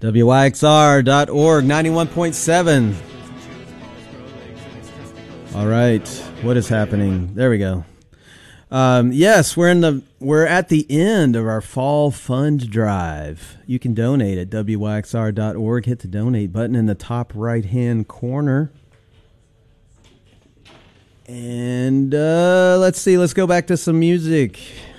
WYXR.org, 91.7. All right, what is happening? There we go. Yes, we're at the end of our fall fund drive. You can donate at WYXR.org. Hit the donate button in the top right-hand corner. And let's see, let's go back to some music.